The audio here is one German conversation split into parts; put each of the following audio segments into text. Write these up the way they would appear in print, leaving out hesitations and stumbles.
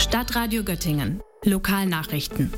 Stadtradio Göttingen. Lokalnachrichten.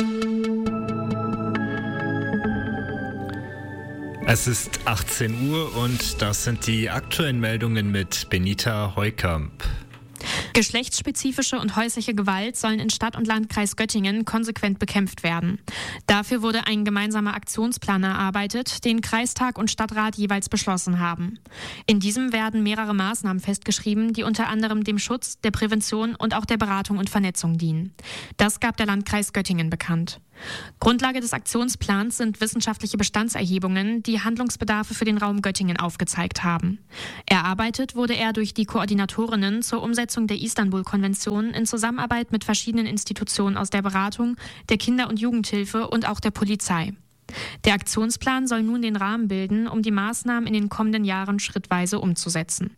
Es ist 18 Uhr und das sind die aktuellen Meldungen mit Benita Heukamp. Geschlechtsspezifische und häusliche Gewalt sollen in Stadt und Landkreis Göttingen konsequent bekämpft werden. Dafür wurde ein gemeinsamer Aktionsplan erarbeitet, den Kreistag und Stadtrat jeweils beschlossen haben. In diesem werden mehrere Maßnahmen festgeschrieben, die unter anderem dem Schutz, der Prävention und auch der Beratung und Vernetzung dienen. Das gab der Landkreis Göttingen bekannt. Grundlage des Aktionsplans sind wissenschaftliche Bestandserhebungen, die Handlungsbedarfe für den Raum Göttingen aufgezeigt haben. Erarbeitet wurde er durch die Koordinatorinnen zur Umsetzung der Istanbul-Konvention in Zusammenarbeit mit verschiedenen Institutionen aus der Beratung, der Kinder- und Jugendhilfe und auch der Polizei. Der Aktionsplan soll nun den Rahmen bilden, um die Maßnahmen in den kommenden Jahren schrittweise umzusetzen.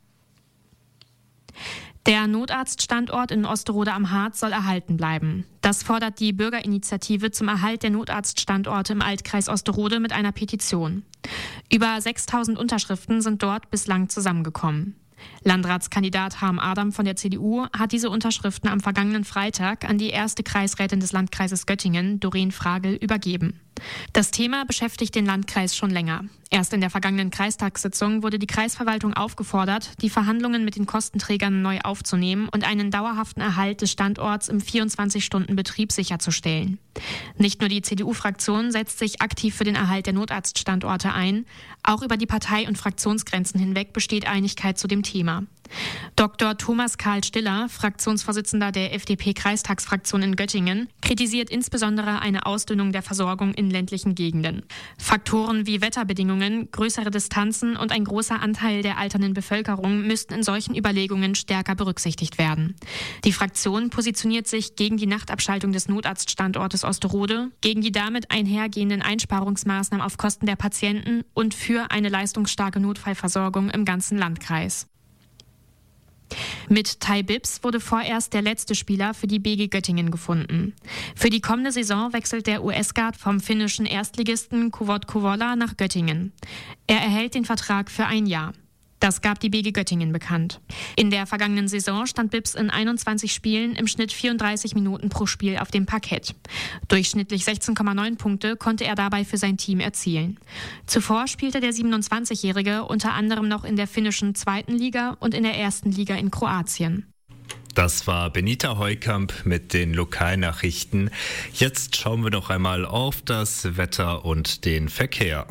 Der Notarztstandort in Osterode am Harz soll erhalten bleiben. Das fordert die Bürgerinitiative zum Erhalt der Notarztstandorte im Altkreis Osterode mit einer Petition. Über 6.000 Unterschriften sind dort bislang zusammengekommen. Landratskandidat Harm Adam von der CDU hat diese Unterschriften am vergangenen Freitag an die erste Kreisrätin des Landkreises Göttingen, Doreen Fragel, übergeben. Das Thema beschäftigt den Landkreis schon länger. Erst in der vergangenen Kreistagssitzung wurde die Kreisverwaltung aufgefordert, die Verhandlungen mit den Kostenträgern neu aufzunehmen und einen dauerhaften Erhalt des Standorts im 24-Stunden-Betrieb sicherzustellen. Nicht nur die CDU-Fraktion setzt sich aktiv für den Erhalt der Notarztstandorte ein, auch über die Partei- und Fraktionsgrenzen hinweg besteht Einigkeit zu dem Thema. Dr. Thomas Karl Stiller, Fraktionsvorsitzender der FDP-Kreistagsfraktion in Göttingen, kritisiert insbesondere eine Ausdünnung der Versorgung in ländlichen Gegenden. Faktoren wie Wetterbedingungen, größere Distanzen und ein großer Anteil der alternden Bevölkerung müssten in solchen Überlegungen stärker berücksichtigt werden. Die Fraktion positioniert sich gegen die Nachtabschaltung des Notarztstandortes Osterode, gegen die damit einhergehenden Einsparungsmaßnahmen auf Kosten der Patienten und für eine leistungsstarke Notfallversorgung im ganzen Landkreis. Mit Tai Bips wurde vorerst der letzte Spieler für die BG Göttingen gefunden. Für die kommende Saison wechselt der US-Guard vom finnischen Erstligisten KV Kouvola nach Göttingen. Er erhält den Vertrag für ein Jahr. Das gab die BG Göttingen bekannt. In der vergangenen Saison stand Bips in 21 Spielen im Schnitt 34 Minuten pro Spiel auf dem Parkett. Durchschnittlich 16,9 Punkte konnte er dabei für sein Team erzielen. Zuvor spielte der 27-Jährige unter anderem noch in der finnischen 2. Liga und in der 1. Liga in Kroatien. Das war Benita Heukamp mit den Lokalnachrichten. Jetzt schauen wir noch einmal auf das Wetter und den Verkehr.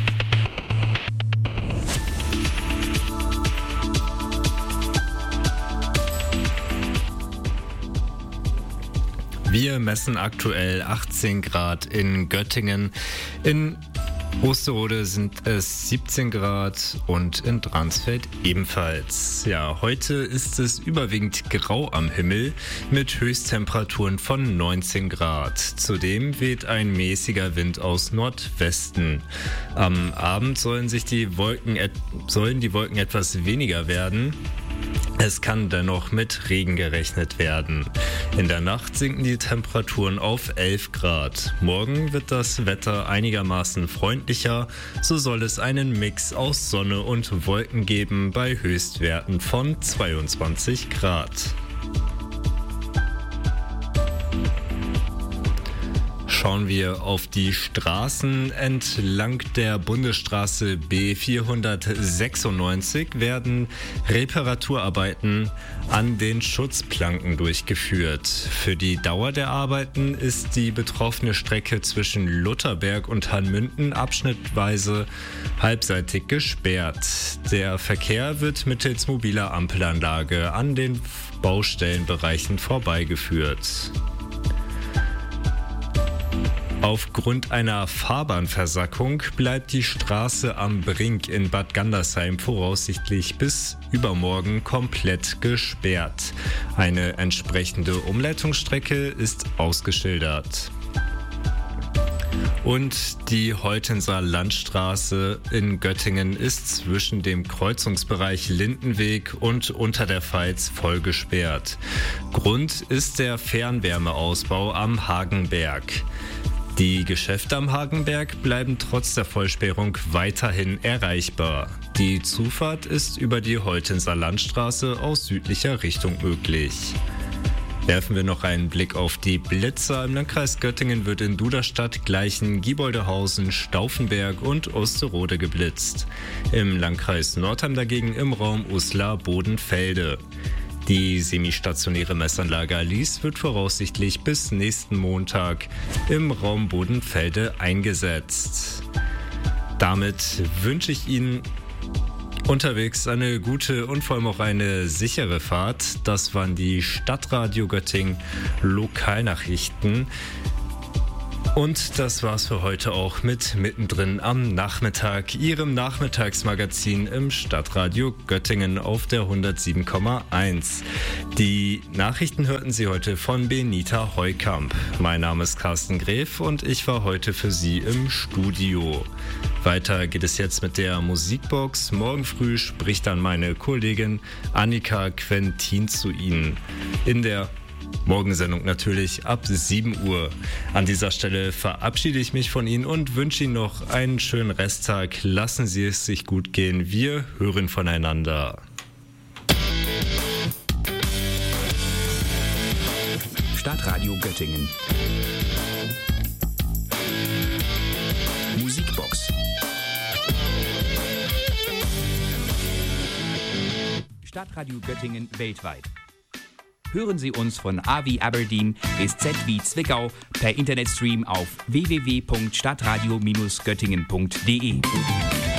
Wir messen aktuell 18 Grad in Göttingen. In Osterode sind es 17 Grad und in Dransfeld ebenfalls. Ja, heute ist es überwiegend grau am Himmel mit Höchsttemperaturen von 19 Grad. Zudem weht ein mäßiger Wind aus Nordwesten. Am Abend sollen die Wolken etwas weniger werden. Es kann dennoch mit Regen gerechnet werden. In der Nacht sinken die Temperaturen auf 11 Grad. Morgen wird das Wetter einigermaßen freundlicher. So soll es einen Mix aus Sonne und Wolken geben bei Höchstwerten von 22 Grad. Schauen wir auf die Straßen. Entlang der Bundesstraße B496 werden Reparaturarbeiten an den Schutzplanken durchgeführt. Für die Dauer der Arbeiten ist die betroffene Strecke zwischen Lutherberg und Hanmünden abschnittweise halbseitig gesperrt. Der Verkehr wird mittels mobiler Ampelanlage an den Baustellenbereichen vorbeigeführt. Aufgrund einer Fahrbahnversackung bleibt die Straße am Brink in Bad Gandersheim voraussichtlich bis übermorgen komplett gesperrt. Eine entsprechende Umleitungsstrecke ist ausgeschildert. Und die Heutenser Landstraße in Göttingen ist zwischen dem Kreuzungsbereich Lindenweg und Unter der Veits voll gesperrt. Grund ist der Fernwärmeausbau am Hagenberg. Die Geschäfte am Hagenberg bleiben trotz der Vollsperrung weiterhin erreichbar. Die Zufahrt ist über die Heutenser Landstraße aus südlicher Richtung möglich. Werfen wir noch einen Blick auf die Blitzer. Im Landkreis Göttingen wird in Duderstadt, Gleichen, Gieboldehausen, Stauffenberg und Osterode geblitzt. Im Landkreis Nordheim dagegen im Raum Uslar-Bodenfelde. Die semistationäre Messanlage Alice wird voraussichtlich bis nächsten Montag im Raum Bodenfelde eingesetzt. Damit wünsche ich Ihnen unterwegs eine gute und vor allem auch eine sichere Fahrt. Das waren die Stadtradio Göttingen Lokalnachrichten. Und das war's für heute auch mit Mittendrin am Nachmittag, Ihrem Nachmittagsmagazin im Stadtradio Göttingen auf der 107,1. Die Nachrichten hörten Sie heute von Benita Heukamp. Mein Name ist Carsten Gref und ich war heute für Sie im Studio. Weiter geht es jetzt mit der Musikbox. Morgen früh spricht dann meine Kollegin Annika Quentin zu Ihnen. In der Morgensendung natürlich ab 7 Uhr. An dieser Stelle verabschiede ich mich von Ihnen und wünsche Ihnen noch einen schönen Resttag. Lassen Sie es sich gut gehen. Wir hören voneinander. Stadtradio Göttingen. Musikbox. Stadtradio Göttingen weltweit. Hören Sie uns von A wie Aberdeen bis Z wie Zwickau per Internetstream auf www.stadtradio-göttingen.de.